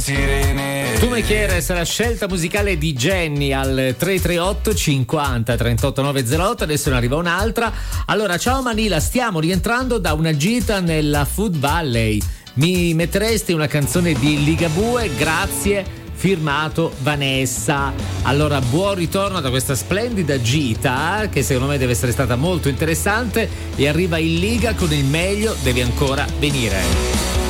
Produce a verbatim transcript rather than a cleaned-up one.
Sirene. Tu mi chiedi se la scelta musicale di Jenny al tre tre otto cinquanta trentotto novecentotto. Adesso ne arriva un'altra. Allora, ciao Manila, stiamo rientrando da una gita nella Food Valley. Mi metteresti una canzone di Ligabue? Grazie. Firmato Vanessa. Allora, buon ritorno da questa splendida gita che secondo me deve essere stata molto interessante, e arriva in Liga con il meglio devi ancora venire.